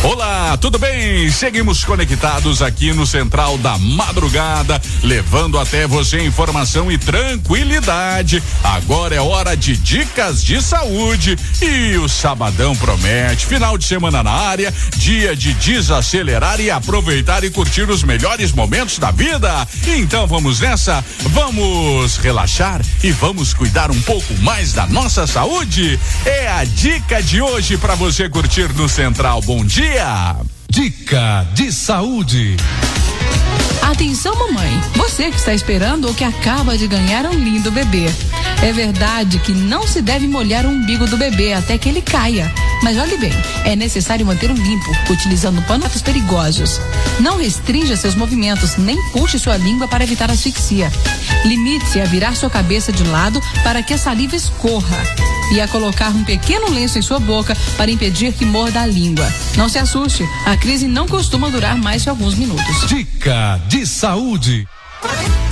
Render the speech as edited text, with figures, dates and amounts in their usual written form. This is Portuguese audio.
Olá, tudo bem? Seguimos conectados aqui no Central da Madrugada, levando até você informação e tranquilidade. Agora é hora de dicas de saúde e o sabadão promete. Final de semana na área, dia de desacelerar e aproveitar e curtir os melhores momentos da vida. Então vamos nessa, vamos relaxar e vamos cuidar um pouco mais da nossa saúde. É a dica de hoje para você curtir no Central. Bom dia. Dica de saúde. Atenção, mamãe, você que está esperando ou que acaba de ganhar um lindo bebê. É verdade que não se deve molhar o umbigo do bebê até que ele caia. Mas olhe bem, é necessário mantê-lo limpo, utilizando panos perigosos. Não restrinja seus movimentos, nem puxe sua língua para evitar asfixia. Limite-se a virar sua cabeça de lado para que a saliva escorra e a colocar um pequeno lenço em sua boca para impedir que morda a língua. Não se assuste, a crise não costuma durar mais que alguns minutos. Dica de saúde.